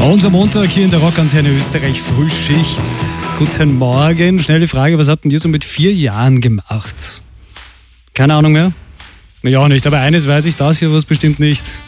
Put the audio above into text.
Unser Montag hier in der Rockantenne Österreich Frühschicht. Guten Morgen. Schnelle Frage, was habt ihr so mit 4 Jahren gemacht? Keine Ahnung mehr? Ich auch nicht, aber eines weiß ich, das hier was bestimmt nicht.